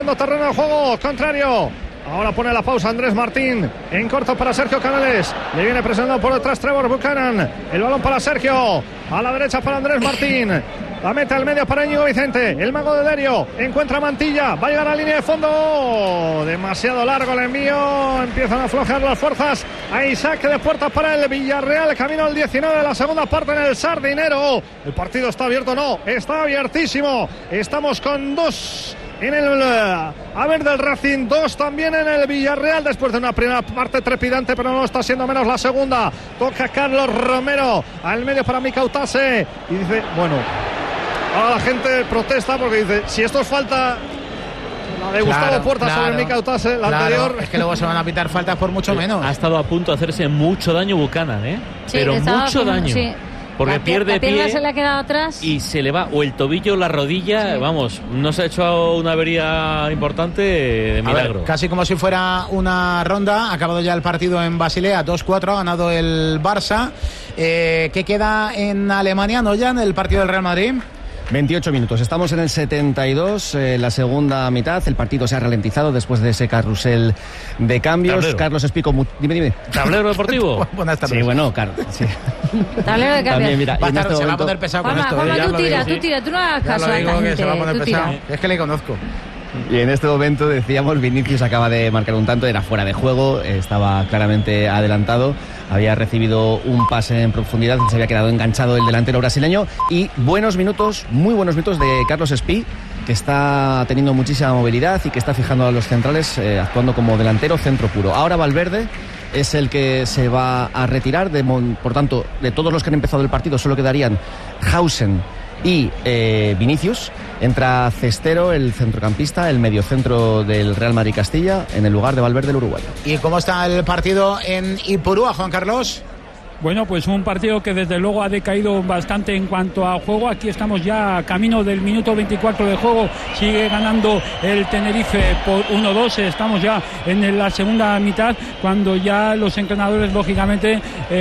Terreno de juego contrario. Ahora pone la pausa Andrés Martín. En corto para Sergio Canales. Le viene presionando por detrás Trevor Buchanan. El balón para Sergio. A la derecha para Andrés Martín. La mete al medio para Íñigo Vicente. El mago de Derio. Encuentra Mantilla. Va a llegar a la línea de fondo. Demasiado largo el envío. Empiezan a aflojar las fuerzas. Hay saque de puertas para el Villarreal. Camino al 19 de la segunda parte en el Sardinero. El partido está abierto. No, está abiertísimo. Estamos con 2 en el haber del Racing, 2 también en el Villarreal, después de una primera parte trepidante, pero no está siendo menos la segunda. Toca Carlos Romero al medio para Mika Utase y dice, bueno, ahora la gente protesta porque dice, si esto es falta, la de Gustavo Puerta sobre Mika Utase, la anterior, es que luego se van a pitar faltas por mucho menos. Ha estado a punto de hacerse mucho daño Buchanan, sí, pero mucho daño. Sí. Porque pierde pie se le ha quedado atrás y se le va o el tobillo o la rodilla. Sí. Vamos, no se ha hecho una avería importante de milagro. Ver, casi como si fuera una ronda. Ha acabado ya el partido en Basilea, 2-4, ha ganado el Barça. ¿Qué queda en Alemania, no ya en el partido del Real Madrid? 28 minutos, estamos en el 72, la segunda mitad, el partido se ha ralentizado después de ese carrusel de cambios. Tablero. Carlos Explico, dime. ¿Tablero deportivo? Buenas tardes. Sí, bueno, Carlos. Sí. Tablero de cambios. También, mira, se va a poner pesado con esto. Tú tira, tú no hagas caso. Ya lo digo, que se va a poner pesado. Es que le conozco. Y en este momento decíamos, Vinicius acaba de marcar un tanto, era fuera de juego, estaba claramente adelantado, había recibido un pase en profundidad, se había quedado enganchado el delantero brasileño y buenos minutos, muy buenos minutos de Carlos Espí, que está teniendo muchísima movilidad y que está fijando a los centrales, actuando como delantero centro puro. Ahora Valverde es el que se va a retirar, por tanto, de todos los que han empezado el partido solo quedarían Hausen y Vinicius. Entra Cestero, el centrocampista, el mediocentro del Real Madrid Castilla, en el lugar de Valverde, el uruguayo. ¿Y cómo está el partido en Ipurúa, Juan Carlos? Bueno, pues un partido que desde luego ha decaído bastante en cuanto a juego. Aquí estamos ya camino del minuto 24 de juego. Sigue ganando el Tenerife por 1-2. Estamos ya en la segunda mitad, cuando ya los entrenadores lógicamente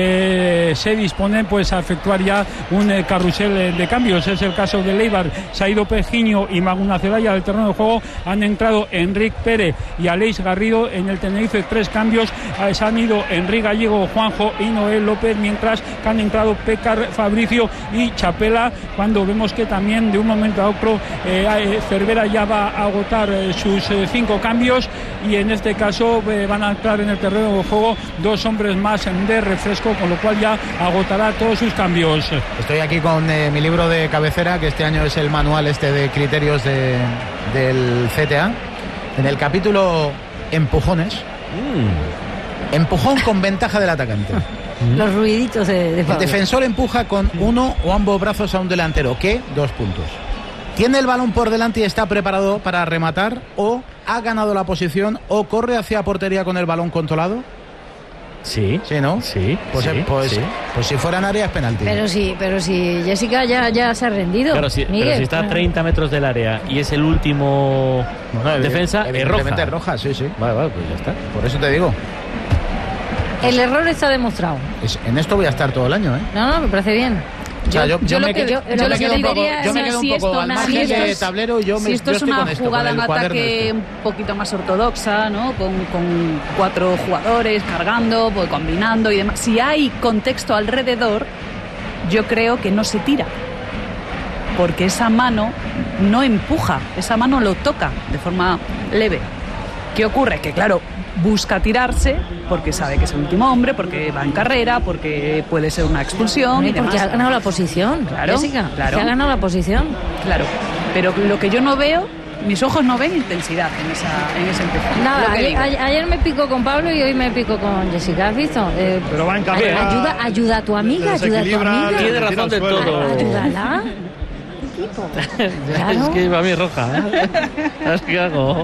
se disponen pues a efectuar ya un carrusel de cambios. Es el caso de Leibar. Se ha ido Pejiño y Maguna Celaya del terreno de juego. Han entrado Enrique Pérez y Aleix Garrido. En el Tenerife 3 cambios. Se han ido Enrique Gallego, Juanjo y Noel López, mientras que han entrado Pécar, Fabricio y Chapela, cuando vemos que también de un momento a otro Cervera ya va a agotar sus 5 cambios y en este caso van a entrar en el terreno de juego 2 hombres más de refresco, con lo cual ya agotará todos sus cambios. Estoy aquí con mi libro de cabecera, que este año es el manual de criterios del CTA. En el capítulo empujones, empujón con ventaja del atacante. Los ruiditos de El defensor empuja con uno o ambos brazos a un delantero, que 2 puntos. Tiene el balón por delante y está preparado para rematar, o ha ganado la posición, o corre hacia portería con el balón controlado. Sí. Sí, ¿no? Sí. Pues si fuera en área es penalti. Pero si Jessica ya se ha rendido. Claro, pero si está a 30 metros del área y es el último defensa, es roja. Es roja, sí. Vale, pues ya está. Por eso te digo. El error está demostrado. En esto voy a estar todo el año, ¿eh? No, me parece bien. Yo me quedo un poco al margen de tablero y si esto es una jugada en ataque un poquito más ortodoxa, ¿no? Con 4 jugadores cargando, pues, combinando y demás. Si hay contexto alrededor, yo creo que no se tira. Porque esa mano no empuja, esa mano lo toca de forma leve. ¿Qué ocurre? Que claro, busca tirarse porque sabe que es el último hombre, porque va en carrera, porque puede ser una expulsión y demás. Porque ha ganado la posición, claro, Jessica. Claro. Que ha ganado la posición. Claro, pero lo que yo no veo, mis ojos no ven intensidad en ese empujón. Nada, ayer me pico con Pablo y hoy me pico con Jessica, ¿has visto? Pero va en carrera. Ayuda a tu amiga, Tiene razón de todo. Ayúdala. Claro. Es que va a mí roja, ¿eh? ¿Qué hago?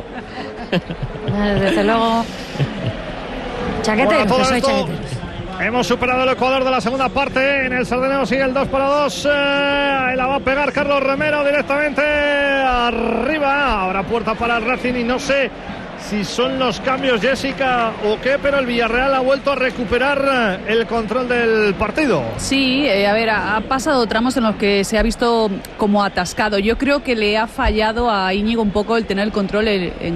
Desde luego. Chaquete, bueno, soy chaquete. Hemos superado el Ecuador de la segunda parte. En el Sardinero sigue el 2-2. Ahí la va a pegar Carlos Romero directamente arriba. Ahora puerta para el Racing y no sé si son los cambios, Jessica, o qué, pero el Villarreal ha vuelto a recuperar el control del partido. Sí, a ver, ha pasado tramos en los que se ha visto como atascado. Yo creo que le ha fallado a Íñigo un poco el tener el control en